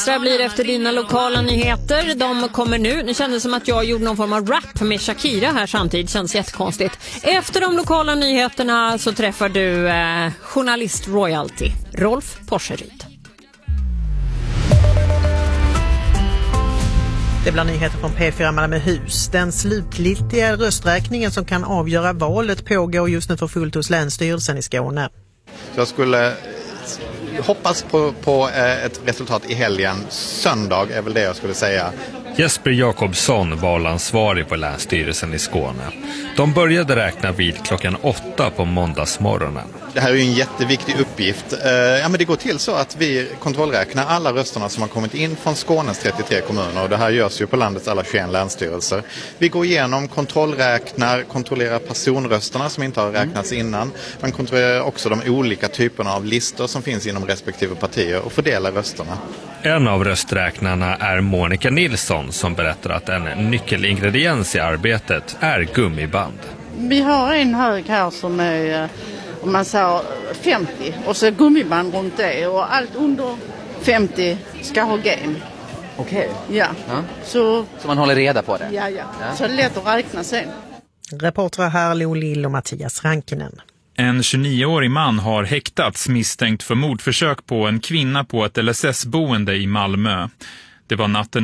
Extra blir efter dina lokala nyheter. De kommer nu. Nu kändes det som att jag gjorde någon form av rap med Shakira här samtidigt. Känns jättekonstigt. Efter de lokala nyheterna så träffar du journalist royalty Rolf Porseryd. Det blir nyheter från P4 Malmöhus. Den slutgiltiga rösträkningen som kan avgöra valet pågår just nu för fullt hos Länsstyrelsen i Skåne. Jag skulle hoppas på ett resultat i helgen. Söndag är väl det jag skulle säga. Jesper Jakobsson, valansvarig på Länsstyrelsen i Skåne. De började räkna vid klockan 8 på måndagsmorgonen. Det här är ju en jätteviktig uppgift. Men det går till så att vi kontrollräknar alla rösterna som har kommit in från Skånes 33 kommuner. Och det här görs ju på landets alla 21 länsstyrelser. Vi går igenom, kontrollerar personrösterna som inte har räknats innan. Man kontrollerar också de olika typerna av listor som finns inom respektive partier och fördelar rösterna. En av rösträknarna är Monica Nilsson som berättar att en nyckelingrediens i arbetet är gummiband. Vi har en hög här som är, om man säger 50 och så gummiband runt det och allt under 50 ska ha game. Okej. Ja. Så man håller reda på det? Ja. Så det är lätt att räkna sen. Reportrar här Lo Lill och Mattias Rankinen. En 29-årig man har häktats misstänkt för mordförsök på en kvinna på ett LSS-boende i Malmö. Det var natten